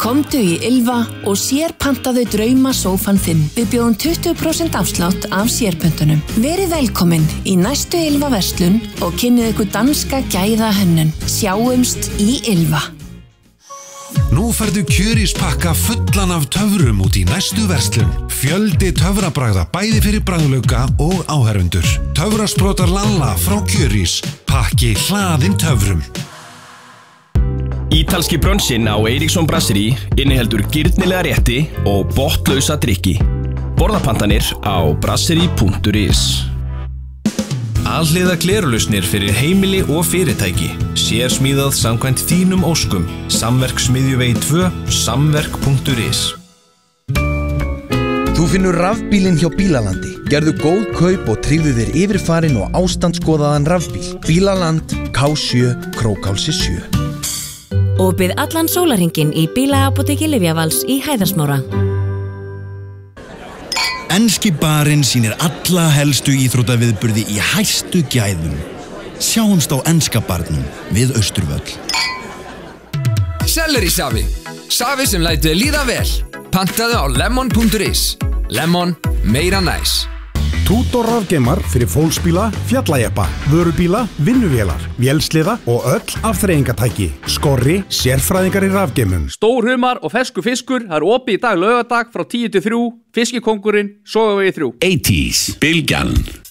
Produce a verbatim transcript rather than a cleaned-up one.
Komdu í Ylva og sérpantaðu drauma sófan þinn. Við bjóðum tuttugu prósent afslátt af sérpöntunum. Verið velkomin í næstu Ylva verslun og kynnið ykkur danska gæða hönnun. Sjáumst í Ylva. Nú færðu kjörispakka fullan af töfrum út í næstu verslun. Fjöldi töfrabragða bæði fyrir bragðlauka og áherfundur. Töfrasprotar Lalla frá Kjörís. Pakki hlaðinn töfrum. Ítalski brunchinn á Eiríksson Brasserie inniheldur gyrnilega rétti og botnlausa drykki. Borðapantanir á brasserie punktur is. Alhliða glerulausnir fyrir heimili og fyrirtæki. Sérsmíðað samkvæmt þínum óskum. Samverksmiðjuvegi tvö, samverk punktur is. Þú finnur rafbílinn hjá Bílalandi. Gerðu góð kaup og tryggðu þér yfirfarinn og ástandsskoðaðan rafbíl. Bílaland, K sjö, Krókhálsi sjö. Opið allan sólarhringinn í Bílaapóteki Lyfjavals í Hæðarsmára. Enski barinn sýnir alla helstu íþróttaviðburði í hæstu gæðum. Sjáumst á enska barnum við Austurvöll. Selleri safi. Safi sem lætur þér líða vel. Pantaðu á lemon punktur is. Lemon, meira næs. Tutor rafgeimar fyrir fólksbíla, fjallajeppa, vörubíla, vinnuvélar, vélsliða og öll afþreyingatæki. Skorri, sérfræðingar í rafgeimum. Stórhumar og ferskur fiskur, það er opið í dag laugardag frá tíu til þrjú, Fiskikóngurinn, Sogavegi þrjú. eighties, Bylgjan.